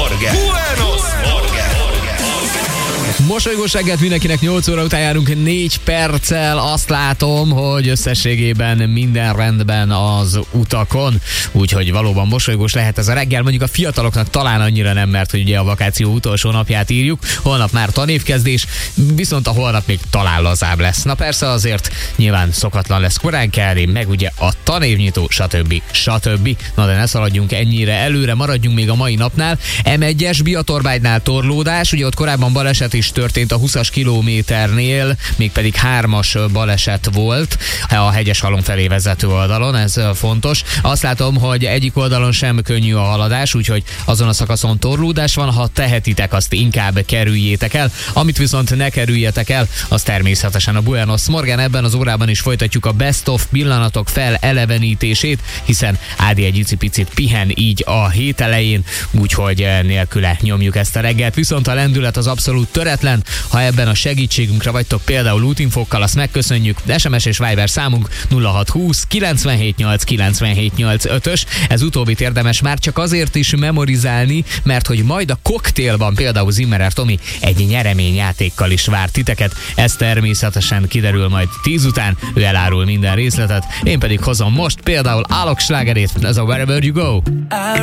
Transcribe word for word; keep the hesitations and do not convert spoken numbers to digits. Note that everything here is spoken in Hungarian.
Morgen. Buenos Morgen. Mosolygós reggelt mindenkinek, nyolc óra után járunk négy perccel. Azt látom, hogy összességében minden rendben az utakon, úgyhogy valóban mosolygós lehet ez a reggel. Mondjuk a fiataloknak talán annyira nem, mert hogy ugye a vakáció utolsó napját írjuk, holnap már tanévkezdés, viszont a holnap még talán lazább lesz. Na persze azért nyilván szokatlan lesz korán kelni, meg ugye a tanévnyitó, stb. stb. Na de ne szaladjunk ennyire előre, maradjunk még a mai napnál. em egyes Biatorbágynál torlódás, ugye ott korábban baleset is történt a húszas kilométernél, mégpedig hármas baleset volt a Hegyeshalom felé vezető oldalon, ez fontos. Azt látom, hogy egyik oldalon sem könnyű a haladás, úgyhogy azon a szakaszon torlódás van, ha tehetitek, azt inkább kerüljétek el. Amit viszont ne kerüljetek el, az természetesen a Buenos Morgen. Ebben az órában is folytatjuk a best of pillanatok felelevenítését, hiszen Ádi egy icipicit pihen így a hét elején, úgyhogy nélküle nyomjuk ezt a reggelt. Viszont a lendület az abszolút töretlen. Ha ebben a segítségünkre vagytok például útinfokkal, azt megköszönjük. es em es és Viber számunk nulla hat húsz kilencvenhét nyolc kilencvenhét nyolc ötös. Ez utóbbit érdemes már csak azért is memorizálni, mert hogy majd a koktélban például Zimmerer Tomi egy nyereményjátékkal is vár titeket. Ez természetesen kiderül majd tíz után, ő elárul minden részletet. Én pedig hozom most például Alok slágerét, ez a Wherever You Go.